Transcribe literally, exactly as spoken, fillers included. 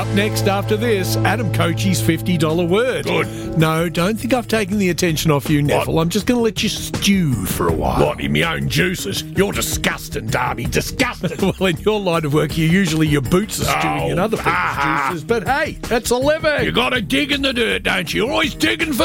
Up next after this, Adam Cochie's fifty dollars word. Good. No, don't think I've taken the attention off you, Neville. I'm just going to let you stew for a while. What, in my own juices? You're disgusting, Darby, disgusting. Well, in your line of work, you usually your boots are stewing Oh, in other people's ah. juices. But hey, that's a living. You got to dig in the dirt, don't you? You're always digging for